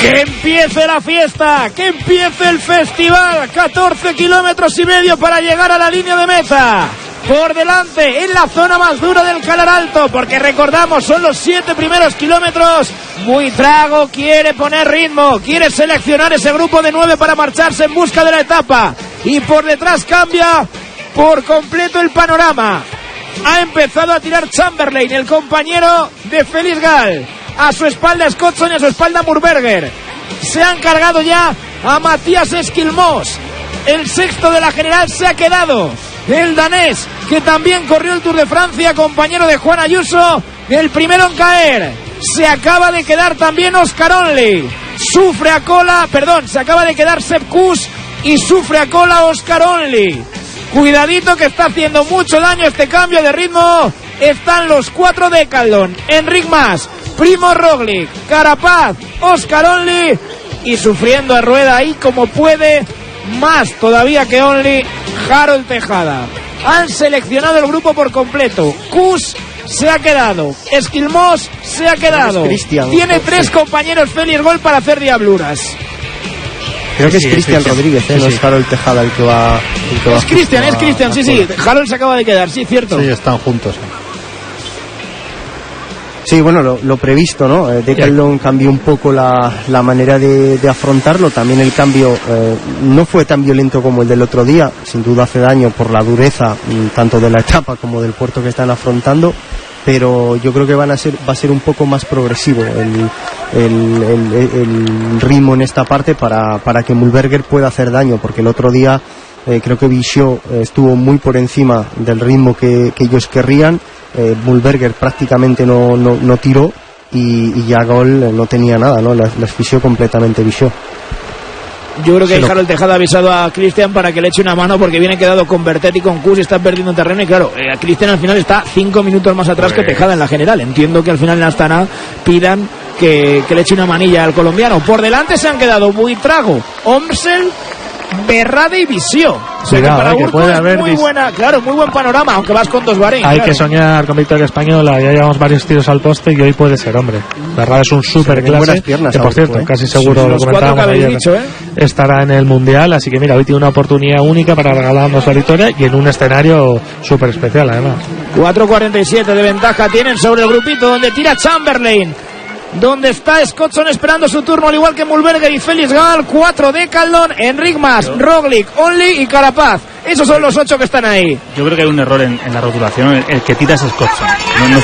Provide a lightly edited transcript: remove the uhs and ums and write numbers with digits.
¡Que empiece la fiesta! ¡Que empiece el festival! 14 kilómetros y medio para llegar a la línea de meta. Por delante, en la zona más dura del Calar Alto, porque recordamos, son los 7 primeros kilómetros. Buitrago quiere poner ritmo, quiere seleccionar ese grupo de 9 para marcharse en busca de la etapa. Y por detrás cambia por completo el panorama. Ha empezado a tirar Chamberlain, el compañero de Félix Gall. A su espalda Scottson y a su espalda Murberger. Se han cargado ya a Matías Esquilmós. El sexto de la general se ha quedado el danés, que también corrió el Tour de Francia, compañero de Juan Ayuso, el primero en caer. Se acaba de quedar también Oscar Onley. Se acaba de quedar Sepp Kuss y sufre a cola Oscar Onley. Cuidadito que está haciendo mucho daño este cambio de ritmo. Están los 4 de Decathlon: Enric Mas, Primož Roglic, Carapaz, Oscar Onley, y sufriendo a rueda ahí como puede, más todavía que Onley, Harold Tejada. Han seleccionado el grupo por completo. Kuss se ha quedado, Esquilmós se ha quedado. Tiene 3 compañeros Félix Gall para hacer diabluras. Creo que es Cristian Rodríguez, no es Harold Tejada el que va. Es Cristian, sí. Harold se acaba de quedar, sí, cierto. Sí, están juntos. Sí, bueno, lo previsto, ¿no? Decathlon cambió un poco la manera de afrontarlo. También el cambio no fue tan violento como el del otro día. Sin duda hace daño por la dureza tanto de la etapa como del puerto que están afrontando. Pero yo creo que va a ser un poco más progresivo el ritmo en esta parte para que Murberger pueda hacer daño, porque el otro día creo que Bichot estuvo muy por encima del ritmo que ellos querrían. Murberger prácticamente no tiró y ya Gall no tenía nada, ¿no? La asfixió completamente Bichot. Yo creo que Harold Tejada ha avisado a Cristian para que le eche una mano, porque viene quedado con Bertet y con Kuss y están perdiendo terreno. Y claro, Cristian al final está 5 minutos más atrás que Tejada en la general. Entiendo que al final en Astana pidan que le eche una manilla al colombiano. Por delante se han quedado Buitrago, Omsel, Berrade y Bichot. O sea, cuidado, que para Urco puede haber muy buen panorama, aunque vas con 2 Bahrein. Hay claro que soñar con victoria española. Ya llevamos varios tiros al poste y hoy puede ser, hombre. Berrade es un super clase, que por cierto, casi seguro, lo comentábamos ayer, estará en el Mundial. Así que mira, hoy tiene una oportunidad única para regalarnos la victoria y en un escenario súper especial además. 4.47 de ventaja tienen sobre el grupito donde tira Chamberlain, donde está Scottson esperando su turno, al igual que Murberger y Félix Gall. 4 de Decathlon: Enric Mas, Roglic, Onley y Carapaz. Esos son los 8 que están ahí. Yo creo que hay un error en la rotulación. El que tira es Scottson.